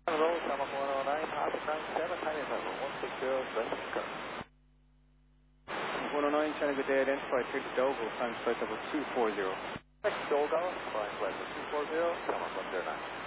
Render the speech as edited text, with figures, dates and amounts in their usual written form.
Hello, Summer 109, Hop 97, Chinese level 160, Jessica. 109, China, good day, identify through to Dogo, times flight level 240. Next, Dogo, flying flight level 240, Summer 109.